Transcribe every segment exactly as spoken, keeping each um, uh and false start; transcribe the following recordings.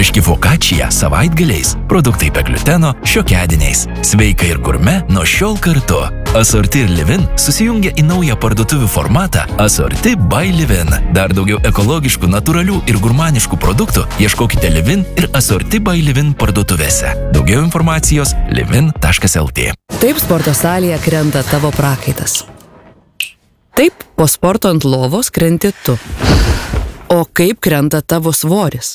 Traški fokačija savaitgaliais, produktai be gliuteno šiokiadieniais. Sveika ir gurme nuo šiol kartu. Asorti ir Livin susijungia į naują parduotuvių formatą Asorti by Livin. Dar daugiau ekologiškų, natūralių ir gurmaniškų produktų ieškokite Livin ir Asorti by Livin parduotuvėse. Daugiau informacijos livin taškas lt. Taip sporto salėje krenta tavo prakaitas. Taip po sporto ant lovos krenti tu. O kaip krenta tavo svoris?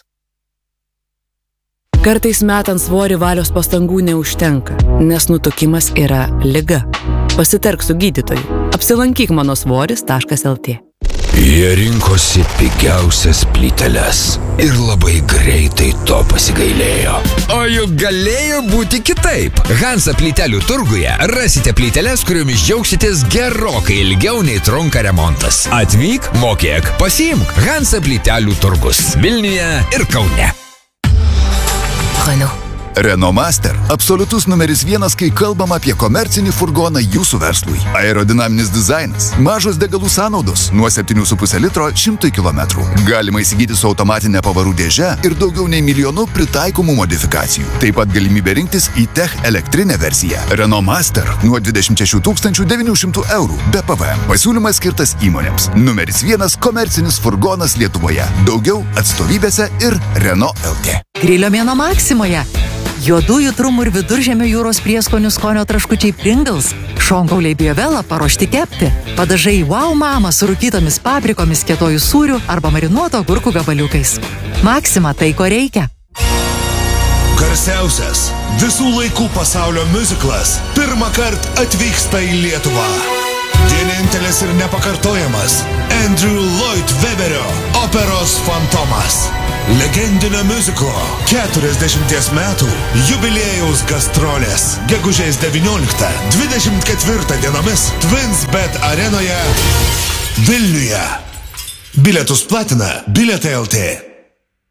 Kartais metant svorį valios pastangų neužtenka, nes nutukimas yra liga. Pasitark su gydytoju. Apsilankyk mano svoris taškas lt. Jie rinkosi pigiausias plyteles ir labai greitai to pasigailėjo. O juk galėjo būti kitaip. Hansa plytelių turguje rasite plyteles, kuriomis džiaugsitės gerokai ilgiau nei trunka remontas. Atvyk, mokėk, pasiimk. Hansa plytelių turgus Vilniuje ir Kaune. Renault. Renault Master – absoliutus numeris vienas, kai kalbam apie komercinį furgoną jūsų verslui. Aerodinaminis dizainas, mažos degalų sąnaudos, nuo septynių su puse litro šimtui kilometrų. Galima įsigyti su automatinė pavarų dėže ir daugiau nei milijonu pritaikomų modifikacijų. Taip pat galimybė rinktis e-Tech elektrinę versiją. Renault Master nuo dvidešimt šešių tūkstančių devynių šimtų eurų be P V M. Pasiūlymas skirtas įmonėms. Numeris vienas komercinis furgonas Lietuvoje. Daugiau atstovybėse ir Renault lt. Grilio mėnuo Maksimoje. Juodųjų trumų ir viduržemio jūros prieskonių skonio traškučiai Pringles, šonkauliai Biovela paruošti kepti, padažai Wow Mama su rūkytomis paprikomis, kietojų sūrių arba marinuoto agurkų gabaliukais. Maxima tai, ko reikia. Garsiausias visų laikų pasaulio muziklas pirmą kartą atvyksta į Lietuvą. Vienintelis ir nepakartojamas Andrew Lloyd Webberio operos Fantomas. Legendinio muziklo keturiasdešimties metų jubiliejaus gastrolės gegužės devynioliktą dvidešimt ketvirtą dienomis Twinsbet arenoje Vilniuje. Bilietus platina Bilietai lt.